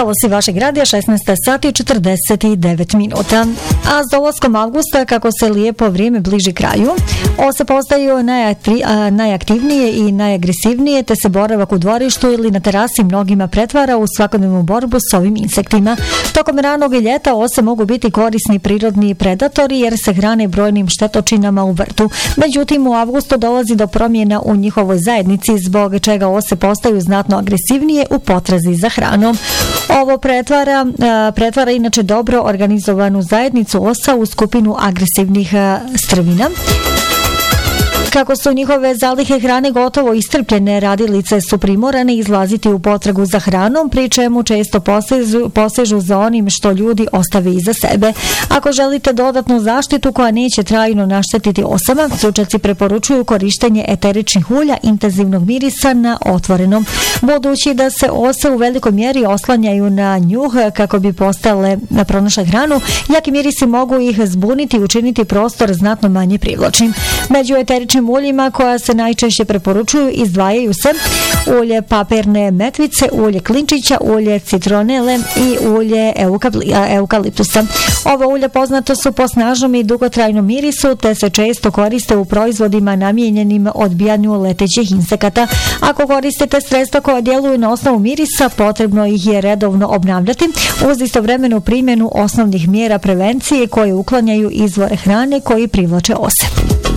Talosi vašeg radija 16 sati i 49 minuta. A s dolaskom avgusta, kako se lijepo vrijeme bliži kraju, ose postaju najaktivnije i najagresivnije, te se boravak u dvorištu ili na terasi mnogima pretvara u svakodnevnu borbu s ovim insektima. Tokom ranog ljeta ose mogu biti korisni prirodni predatori jer se hrane brojnim štetočinama u vrtu. Međutim, u avgustu dolazi do promjena u njihovoj zajednici, zbog čega ose postaju znatno agresivnije u potrazi za hranom. Ovo pretvara inače dobro organizovanu zajednicu osa u skupinu agresivnih strvina. Kako su njihove zalihe hrane gotovo iscrpljene, radilice su primorane izlaziti u potragu za hranom, pri čemu često posežu za onim što ljudi ostave iza sebe. Ako želite dodatnu zaštitu koja neće trajno naštetiti osama, stručnjaci preporučuju korištenje eteričnih ulja intenzivnog mirisa na otvorenom. Budući da se ose u velikoj mjeri oslanjaju na njuh kako bi postale pronašle hranu, jaki mirisi mogu ih zbuniti i učiniti prostor znatno manje privlačnim. Među eteričnim uljima koja se najčešće preporučuju izdvajaju se ulje paperne metvice, ulje klinčića, ulje citronele i ulje eukaliptusa. Ova ulja poznata su po snažnom i dugotrajnom mirisu, te se često koriste u proizvodima namijenjenim odbijanju letećih insekata. Ako koristite sredstva koja djeluju na osnovu mirisa, potrebno ih je redovno obnavljati uz istovremenu primjenu osnovnih mjera prevencije koje uklanjaju izvore hrane koji privlače ose.